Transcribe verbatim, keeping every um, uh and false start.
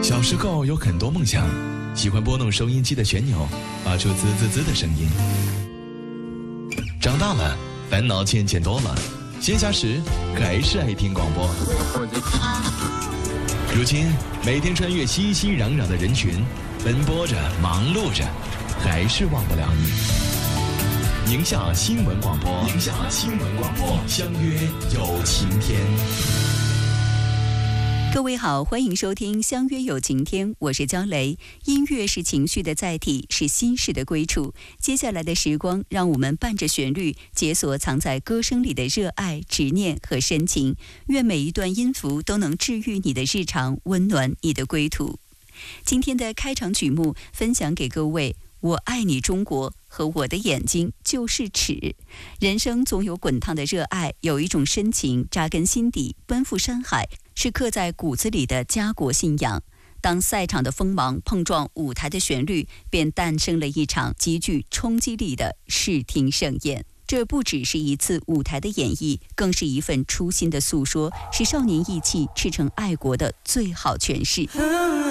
小时候有很多梦想，喜欢拨弄收音机的旋钮，发出滋滋滋的声音。长大了，烦恼渐渐多了，闲暇时还是爱听广播。如今每天穿越熙熙攘攘的人群，奔波着，忙碌着，还是忘不了你。宁夏新闻广播，宁夏新闻广播，相约有晴天。 各位好，欢迎收听《相约有晴天》，我是焦雷。音乐是情绪的载体，是心事的归处。接下来的时光，让我们伴着旋律，解锁藏在歌声里的热爱、执念和深情。愿每一段音符都能治愈你的日常，温暖你的归途。今天的开场曲目分享给各位，我爱你中国和我的眼睛就是尺。人生总有滚烫的热爱，有一种深情扎根心底，奔赴山海，是刻在骨子里的家国信仰。当赛场的锋芒碰撞舞台的旋律，便诞生了一场极具冲击力的视听盛宴。这不只是一次舞台的演绎，更是一份初心的诉说，是少年意气、赤诚爱国的最好诠释。